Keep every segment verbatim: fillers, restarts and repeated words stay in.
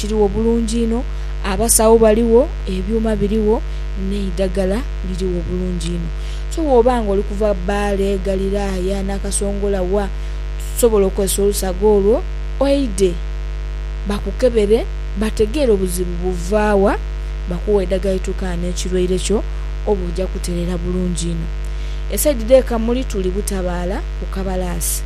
kiriwo bulungi ino, abasawo baliwo, ebyuma biriwo, n'eddagala liriwo bulungi ino. So bw'obanga oli kuva Bbaale, Galiraaya n'Akasongola wa sobola okukozesa olusago olwo, oide bakukebere bategeere obuzibu buvaawa, bakuwa eddagala lituukana n'ekirwaire kyo, oba ojja kutereera bulungi ino. Esaidi y'e Kamuli tuli Butabaala ku Kabalaasi.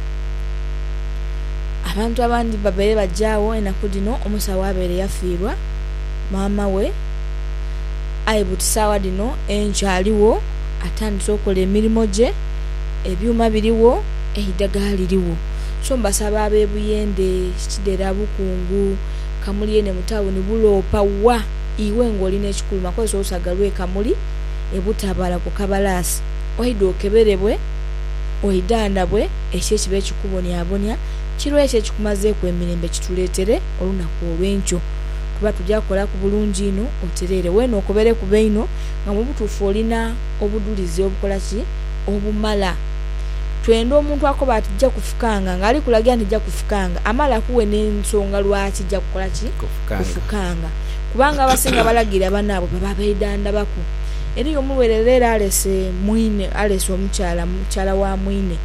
Abantu abandi babeere bajjaawo ennaku dino, omusawo abeere yafiirwa maama we, aye buti ssaawa dino enkyaliwo atandise okukola emirimu gye, ebyuma biriwo, eddagala liriwo. So mbasaba ab'ebuyende, Kidera, Bukungu, Kamuli ene mu tawuni, Buloopa wa iwe ng'olina ekikuluma kozesa olusaga lw'e Kamuli e Butabaala ku Kabalaasi, oide okeberebwe, oidandabwe, ekyo ekiba ekikubonyabonya, kirwaye ekyo ekikumazeeku emirembe kituleetere olunaku olw'enkyo. Kuba tujja kukola ku bulungi ino otereere weeno okobere ku beino nga mu butuufu olina obudulizi obukola ki obumala. Twenda omuntu akoba ati jja kufukanga ng'ali kulagira nti jja kufukanga, amala kuwe n'ensonga lwaki jja kukola ki kufukanga. Kubanga abasinga balagira banaabo baba beidandabako. Eriyo omuluwerere era alese mwine, alese omukyala, mukyala wa mwine.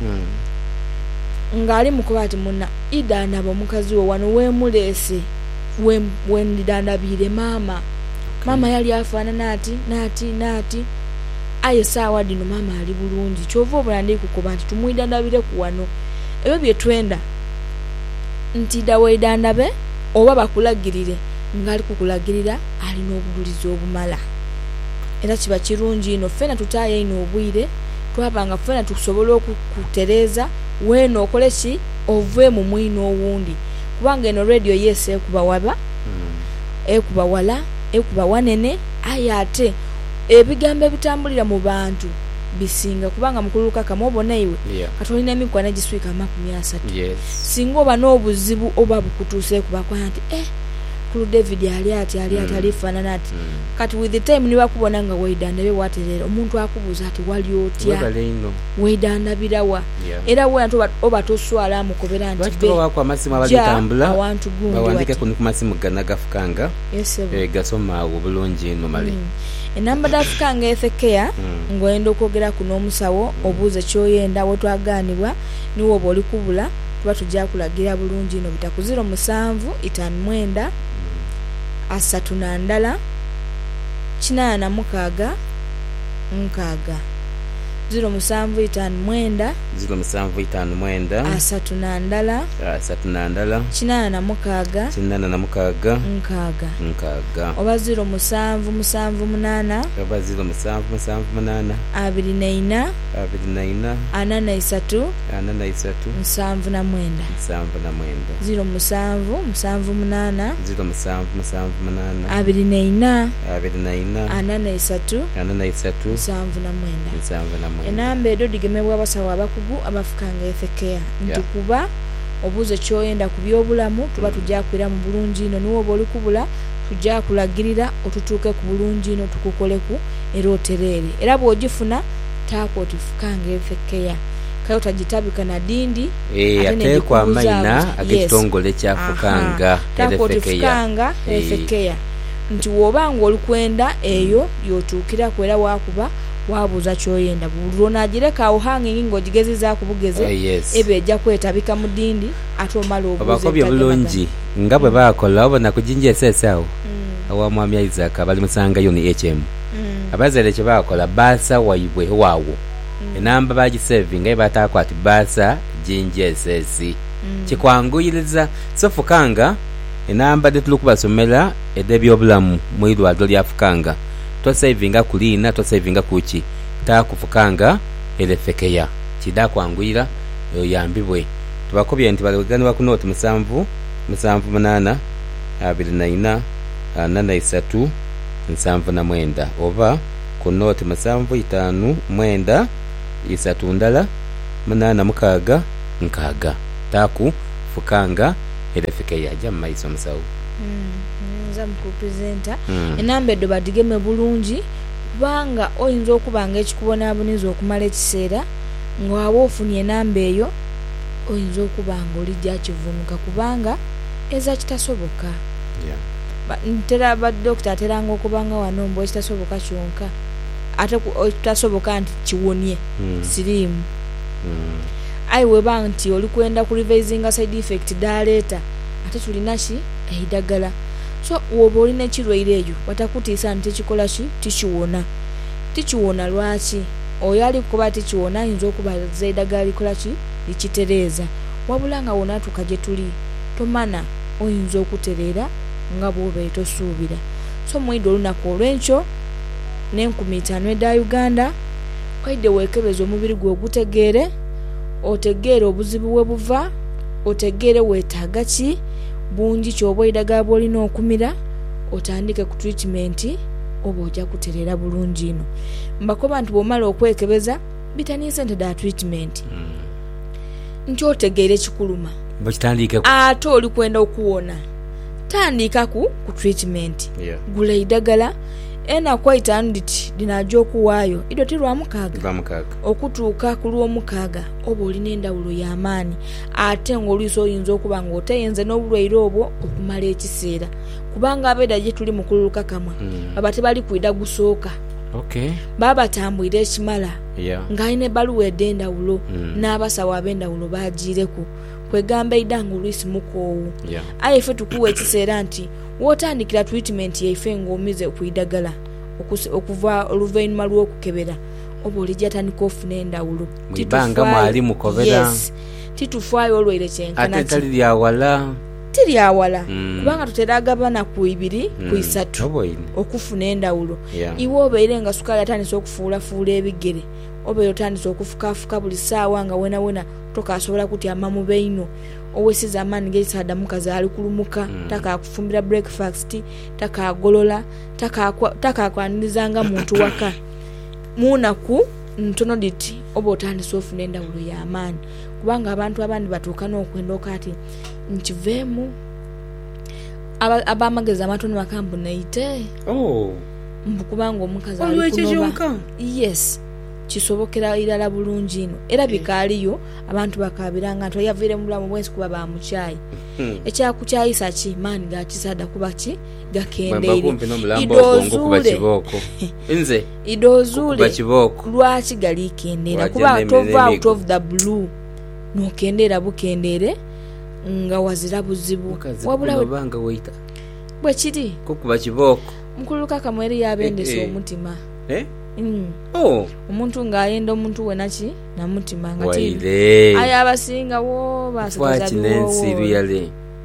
Mm. Ng'ali mukoba ati munna idandaba omukazi wo wano weemulese. Wendidandabire maama. Okay. Maama yali afaanana ati naati naati, aye saawa dino maama ali bulungi, kyova obula ndi kukuba nti tumwidandabire ku wano. Ebyo bye twenda nti daweedandabe oba bakulagirire ng'ali kukulagirira alina obudulizi obumala. Era kiba kirungi ino ffena tutaaye ino obwire twabanga ffena tusobola okukutereeza weeno okole ki ove mu mwino owundi. Kubanga eno radio yese ekuba waba, mm. ekuba wala, ekuba wanene, aye ate ebigambo ebitambulira mu bantu bisinga. Kubanga mukuluka kama obona iwe, yeah. Katolina emikwana egiswika makumi asatu. Yes. Singa oba n'obuzibu oba bukutuuse kuba kwa nti eh Kulu David ali ati ali ati mm. alifaanana ati. Mm. Kati with the time niba kubona nga weidandabye waterera omuntu akubuza ati wali otya weidandabirawa. Yeah. Era we antu oba toswala mukobera nti be wako amasimu abalitambula bawandike ku masimu gana gafukanga. Yes, eh gasoma obulungi ino mali. Mm. Enamba dafukanga efekea mm. ngoenda okwogera kuno omusawo mm. obuuze kyoyenda wetwaganibwa niwo boli kubula tuba tujja kulagira bulungi ino bitaku zero musanvu itaano mwenda asatu na ndala kinaana na mukaaga nkaaga zero musanvu itaano mwenda zero musanvu itaano mwenda asatu na ndala asatu na ndala kinaana na mukaaga kinaana na mukaaga nkaaga nkaaga oba zero musanvu musanvu munaana oba zero musanvu musanvu munaana abiri na ina abiri na ina ana na isatu ana na isatu musanvu na mwenda musanvu na mwenda zero musanvu musanvu munaana zero musanvu musanvu munaana abiri na ina abiri na ina ana na isatu ana na isatu musanvu na mwenda musanvu na mwenda. Enamba edo digemebwa abasawo abakugu abafukanga efekea nti kuba obuuze kyoyenda ku byobulamu tuba tujja kwira mu bulungi ino niwo boli kubula tujja kulagirira otutuuke ku bulungi ino tukukoleku era otereere era bw'ogifuna taako otifukanga efekea kayo tagitabika na dindi eh ate kwa maina agitongole kyafukanga taako otifukanga efekea nti wobanga oli kwenda eyo yotuukira kwera wakuba wabuza kyoyenda bulona gireka awo hanging ng'ogigezeza kubugeze uh, yes. ebe ejja kwetabika mu dindi ate omala obuze abakobye bulungi nga bwe bakola obona kujinja esesaawo mm. awa mwami Isaac abali musanga yoni H M mm. abazere kye bakola basa waibwe waawo mm. enamba baji saving nga batakwati basa jinja esesi mm. kikwanguyiriza sofukanga enamba de tulukubasomera edebyo obulamu mwirwa doli afukanga to savinga kulina to savinga kuchi ta kufukanga elefekeya kida kwangwira yambibwe tubakobye nti balogani bakunoti musanvu musanvu munana abiri na ina ana na isatu musanvu na mwenda oba kunoti musanvu itaanu mwenda isatu ndala munana mukaaga nkaaga taku fukanga elefekeya jamma iso musawu mm nza mkupresenta mm. enamba edo badigeme bulungi kubanga oyinza okubanga ekikubona abuniza okumala ekiseera ng'awo ofunye enamba eyo oyinza okubanga olijja kivumuka kubanga eza kitasoboka yeah. ntera ba doctor teranga okubanga wano mbo kitasoboka kyonka ate kitasoboka nti kiwonye mm. sirimu mm. ai weba nti oli kwenda ku revising side effect daleta ate tulina ki eidagala so wobo olina kirwaire eyo watakutiisa nti kikola ki tikiwona tikiwona lwaki oyali kuba tikiwona inzo okuba zaidagala likola ki likitereza wabulanga wona tukaje tuli tomana oyinza okuterera nga bwobe tosuubira so mwido lunako olwencho n'enkumi itaano eda Uganda kwaide wekebeza omubiri gwo gutegeere otegeere obuzibu bwe buva otegeere weetaaga ki bungi kyoba idagala bwolina okumira otandike ku treatment oba ojja kuterera bulungi ino mbakoba nti bwomala okwekebeza bitani sente da treatment mm. nti otegeere kikuluma bakitandike ate oli kwenda okuwona tandika ku ku treatment yeah. gula idagala ena kwaita anditi dinajo kuwayo ido tirwa mukaga mukaga okutuuka ku lw'omukaaga oba olina endawulo y'amaani ate ng'oliiso oyinza okuba ng'oteyenze n'obulwaire obwo okumala ekiseera kubanga abeda gye tuli mu kululuka kamwa mm. baba tebali kwida gusooka okay. baba tambwire ekimala yeah. ng'alina ebbaluwa ed'endawulo mm. n'abasawo ab'endawulo bagireku kwegamba idanga oluisi mukoowu yeah. aye ffe tukuwa ekiseera nti wotandikira treatment yaife ng'omize okuyidagala okuva oluvannyuma lw'okukebera oba olijja tandika ofuna endawulo mwibanga mwali mukobera yes. titufaayo olwaire kyenkana ate tali lyawala tiri awala mm. kubanga tuteragabana ku ibiri mm. ku isatu okufuna endawulo yeah. iwe obeire nga sukaali atandise okufuulafuula ebigere obeire otandise okufukafuka buli ssaawa nga wena wena tokasobola kutyama mu beino owesiza amaani g'ekisaada mukazi ali kulumuka mm. takakufumbira breakfast takagolola takakwaniriza muntu waka munaku ntono diti oba otandise ofuna endawulo y'amaani kubanga abantu abandi batuuka n'okwendoka ati nkiveemu abamagezi amatono makambu naite oh. mbukubanga omukazi ali kunoba yes kisobokera irala bulungi ino era bikaaliyo abantu bakabiranga nti yavire mu bulamu bwensi kuba ba muchayi hmm. ekyakukyayisa ki maani gakisaada kuba ki gakendeire idozule nze idozule lwaki gali kendera kuba tova out of the blue no kendera bukendere nga wazira buzibu wabula banga waita bwe kiri kukuba kiboko mukuluka kamweri yabendesa eh, eh. omutima eh Mm. Oh, omuntu ngayenda omuntu wenaki na mutima ngati waile aya abasinga wo basakaza biwo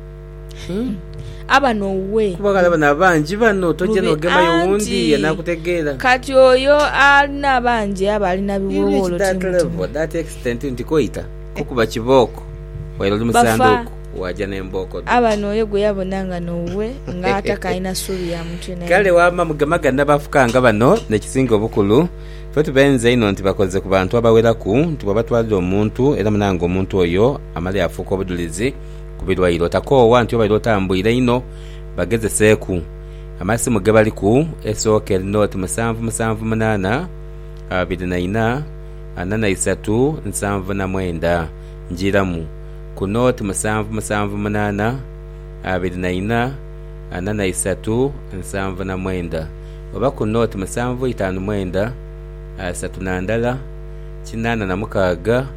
hmm? aba nowe kubagala bana banji bano toje no gema yundi yanakutegera kati oyo alina banji aba alina biwolo timu that extent ndikoita kukuba kiboko wailo lumisanduku waja nemboko aba noye gwe yabonanga nowe ngata kaina suri ya mtu ne kale wama mugamaga nabafukanga bano nekisinga obukulu fetu benze ino nti bakoze ku bantu abaweraku nti babatwalira omuntu era munango omuntu oyo amali afuko obudulizi kubirwa ilo takowa nti oba ilo tambwire ino bageze seku amasi mugabali ku esoke note musanvu musanvu munana abiri na ina anana isatu nsanvu na mwenda njiramu ku note musanvu musanvu munana abiri na ina anana isatu nsanvu na mwenda oba ku note musanvu itanu mwenda asatu na ndala kinana na mukaga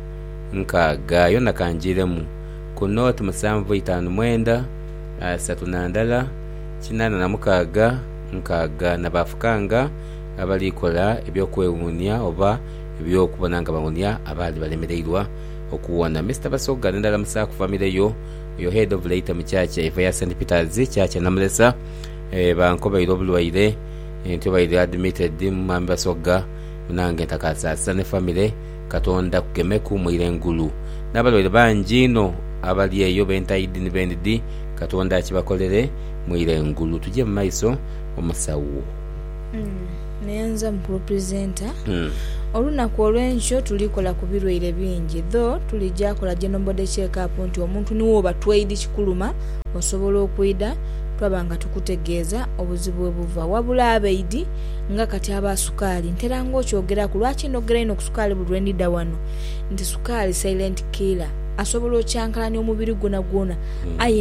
nkaga yona kanjiremu ku note musanvu itanu mwenda asatu na ndala kinana na mukaga nkaga nabafukanga abalikola ebyokwewunya oba ebyokubonanga bawunya abali balemereirwa okuwona Mister Basoga ndala musaku family yo yo head of later michache eva ya Saint Peter's chache namlesa e bankoba ilo bulwaire enti baile admitted mu Basoga munange takasasa ne family katonda kugemeku mwire ngulu nabalwaire banjino abali eyo bentaidi ni bendidi katonda akibakolere mwire ngulu tuje mu maiso omusawo mm nenza mu representer mm. olunaku olw'ensho tulikola ku birwaire bingi though tulijja kola general body check up nti omuntu niwo batwaidi kikuluma osobola okwida twabanga tukutegeeza obuzibu obuva wabula abeidi nga kati aba sukali nteranga okyogera ku lwaki ndogera ino ku sukali bulwendida wano nti sukali silent killer asobola okyankalanya omubiri gwona gwona mm.